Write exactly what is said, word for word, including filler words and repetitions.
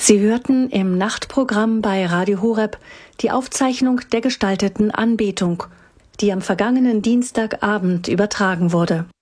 Sie hörten im Nachtprogramm bei Radio Horeb die Aufzeichnung der gestalteten Anbetung, die am vergangenen Dienstagabend übertragen wurde.